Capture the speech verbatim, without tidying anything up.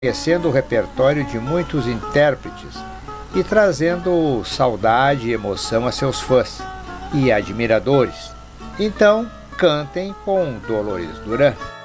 conhecendo o repertório de muitos intérpretes e trazendo saudade e emoção a seus fãs e admiradores. Então, cantem com Dolores Duran.